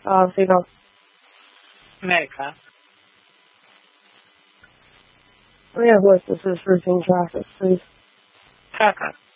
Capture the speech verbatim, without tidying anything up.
Uh, female. America. Yeah, of course, this is routine traffic, please. Tracker.